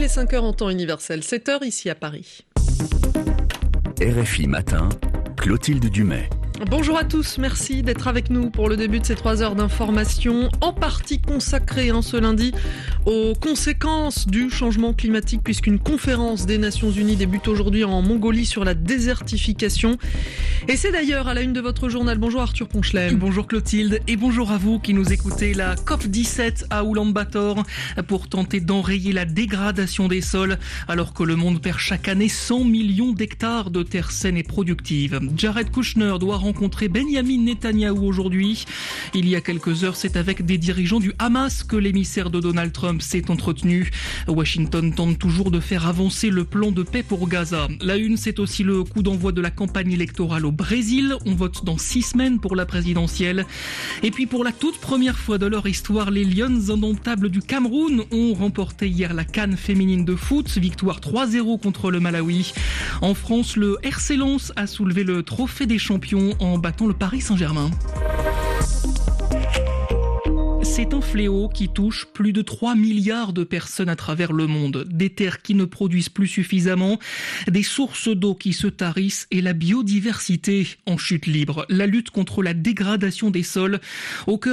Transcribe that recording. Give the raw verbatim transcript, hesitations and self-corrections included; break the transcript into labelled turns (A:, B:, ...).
A: Il est cinq heures en temps universel, sept heures ici à Paris.
B: R F I Matin, Clotilde Dumais.
A: Bonjour à tous, merci d'être avec nous pour le début de ces trois heures d'information, en partie consacrées hein, ce lundi aux conséquences du changement climatique, puisqu'une conférence des Nations Unies débute aujourd'hui en Mongolie sur la désertification. Et c'est d'ailleurs à la une de votre journal. Bonjour Arthur Ponchelem.
C: Bonjour Clotilde et bonjour à vous qui nous écoutez. La COP dix-sept à Oulan-Bator pour tenter d'enrayer la dégradation des sols, alors que le monde perd chaque année cent millions d'hectares de terres saines et productives. Jared Kushner doit rencontrer Benyamin Netanyahou aujourd'hui. Il y a quelques heures, c'est avec des dirigeants du Hamas que l'émissaire de Donald Trump s'est entretenu. Washington tente toujours de faire avancer le plan de paix pour Gaza. La une, c'est aussi le coup d'envoi de la campagne électorale au Brésil. On vote dans six semaines pour la présidentielle. Et puis pour la toute première fois de leur histoire, les Lions indomptables du Cameroun ont remporté hier la CAN féminine de foot. Victoire trois zéro contre le Malawi. En France, le R C Lens a soulevé le trophée des champions en battant le Paris Saint-Germain. C'est un fléau qui touche plus de trois milliards de personnes à travers le monde. Des terres qui ne produisent plus suffisamment, des sources d'eau qui se tarissent et la biodiversité en chute libre. La lutte contre la dégradation des sols au cœur